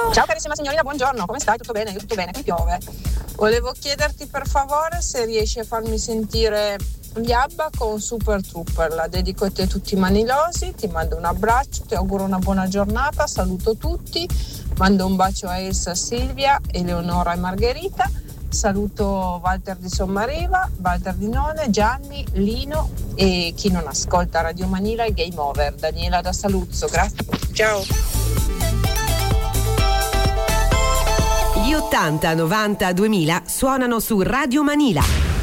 Ciao carissima signorina, buongiorno, come stai? Tutto bene? Io tutto bene, qui piove. Volevo chiederti per favore se riesci a farmi sentire gli ABBA con Super Trooper. La dedico a te tutti manilosi, ti mando un abbraccio, ti auguro una buona giornata, saluto tutti, mando un bacio a Elsa, Silvia, Eleonora e Margherita, saluto Walter di Sommariva, Walter di None, Gianni, Lino e chi non ascolta Radio Manila e Game Over, Daniela da Saluzzo, grazie, ciao. Gli 80, 90, 2000 suonano su Radio Manila.